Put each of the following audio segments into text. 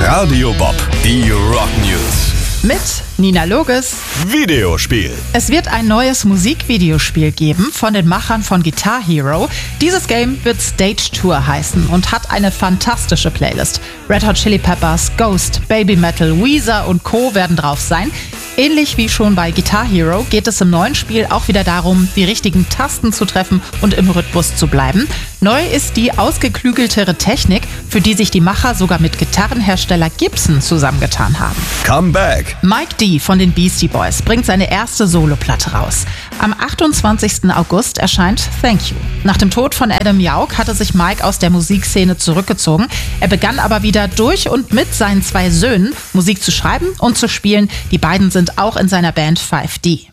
Radio Bob, die Rock News. Mit Nina Loges. Videospiel. Es wird ein neues Musikvideospiel geben von den Machern von Guitar Hero. Dieses Game wird Stage Tour heißen und hat eine fantastische Playlist. Red Hot Chili Peppers, Ghost, Baby Metal, Weezer und Co. werden drauf sein. Ähnlich wie schon bei Guitar Hero geht es im neuen Spiel auch wieder darum, die richtigen Tasten zu treffen und im Rhythmus zu bleiben. Neu ist die ausgeklügeltere Technik, für die sich die Macher sogar mit Gitarrenhersteller Gibson zusammengetan haben. Comeback. Mike D. von den Beastie Boys bringt seine erste Soloplatte raus. Am 28. August erscheint Thank You. Nach dem Tod von Adam Yauch hatte sich Mike aus der Musikszene zurückgezogen. Er begann aber wieder durch und mit seinen 2 Söhnen Musik zu schreiben und zu spielen. Die beiden sind auch in seiner Band 5D.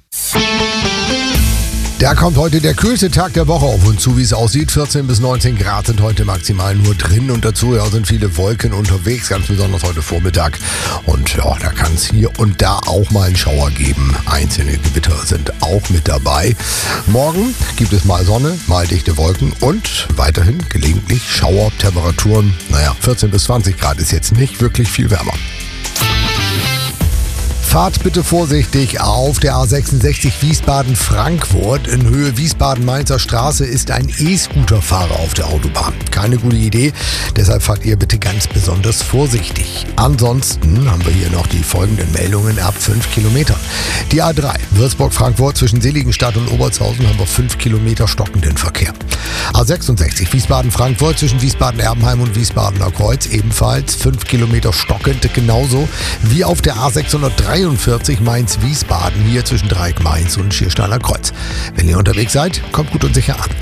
Da kommt heute der kühlste Tag der Woche auf uns zu, wie es aussieht. 14 bis 19 Grad sind heute maximal nur drin und dazu sind viele Wolken unterwegs, ganz besonders heute Vormittag. Und ja, da kann es hier und da auch mal einen Schauer geben. Einzelne Gewitter sind auch mit dabei. Morgen gibt es mal Sonne, mal dichte Wolken und weiterhin gelegentlich Schauertemperaturen. 14 bis 20 Grad ist jetzt nicht wirklich viel wärmer. Fahrt bitte vorsichtig auf der A66 Wiesbaden-Frankfurt. In Höhe Wiesbaden-Mainzer Straße ist ein E-Scooter-Fahrer auf der Autobahn. Keine gute Idee, deshalb fahrt ihr bitte ganz besonders vorsichtig. Ansonsten haben wir hier noch die folgenden Meldungen ab 5 Kilometern. Die A3 Würzburg-Frankfurt zwischen Seligenstadt und Obertshausen haben wir 5 Kilometer stockenden Verkehr. A66 Wiesbaden-Frankfurt zwischen Wiesbaden-Erbenheim und Wiesbadener Kreuz ebenfalls 5 Kilometer stockend, genauso wie auf der A643 Mainz-Wiesbaden hier zwischen Dreieck Mainz und Schiersteiner Kreuz. Wenn ihr unterwegs seid, kommt gut und sicher an.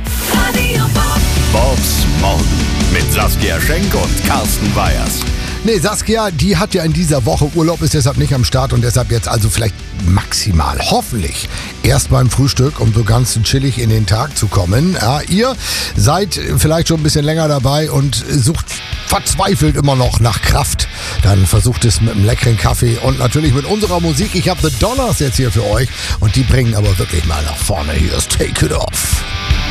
Bobs Morgen mit Saskia Schenk und Carsten Weyers. Nee, Saskia, die hat ja in dieser Woche Urlaub, ist deshalb nicht am Start und deshalb jetzt also vielleicht maximal, hoffentlich, erst beim Frühstück, um so ganz chillig in den Tag zu kommen. Ja, ihr seid vielleicht schon ein bisschen länger dabei und sucht verzweifelt immer noch nach Kraft. Dann versucht es mit einem leckeren Kaffee und natürlich mit unserer Musik. Ich habe The Dollars jetzt hier für euch und die bringen aber wirklich mal nach vorne. Hier ist Take It Off.